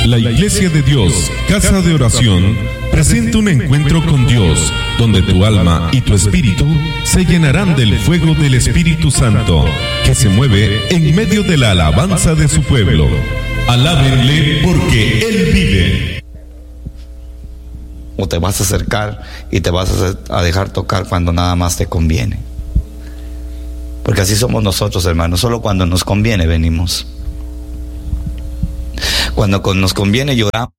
La Iglesia de Dios, Casa de Oración, presenta un encuentro con Dios, donde tu alma y tu espíritu se llenarán del fuego del Espíritu Santo, que se mueve en medio de la alabanza de su pueblo. Alábenle porque Él vive. O te vas a acercar y te vas a dejar tocar cuando nada más te conviene. Porque así somos nosotros, hermanos. Solo cuando nos conviene venimos. Cuando nos conviene lloramos.